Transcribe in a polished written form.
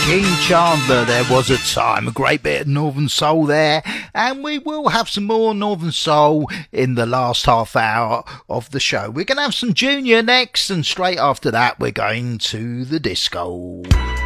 Gene Chandler, There Was a Time. A great bit of Northern Soul there. And we will have some more Northern Soul in the last half hour of the show. We're going to have some Junior next, and straight after that we're going to the disco.